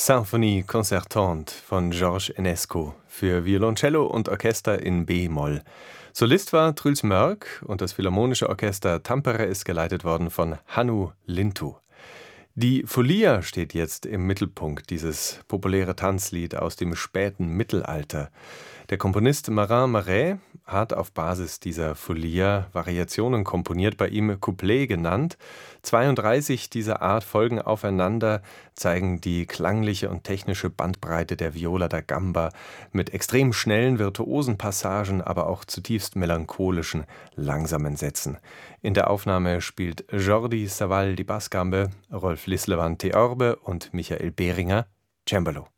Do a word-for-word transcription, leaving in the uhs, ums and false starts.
Symphonie concertante von Georges Enescu für Violoncello und Orchester in B-Moll. Solist war Truls Mörk und das Philharmonische Orchester Tampere ist geleitet worden von Hannu Lintu. Die Folia steht jetzt im Mittelpunkt, dieses populäre Tanzlied aus dem späten Mittelalter. Der Komponist Marin Marais hat auf Basis dieser Folia Variationen komponiert, bei ihm Couplet genannt. zweiunddreißig dieser Art folgen aufeinander, zeigen die klangliche und technische Bandbreite der Viola da Gamba mit extrem schnellen, virtuosen Passagen, aber auch zutiefst melancholischen, langsamen Sätzen. In der Aufnahme spielt Jordi Savall die Bassgambe, Rolf Lislevant Theorbe und Michael Behringer Cembalo.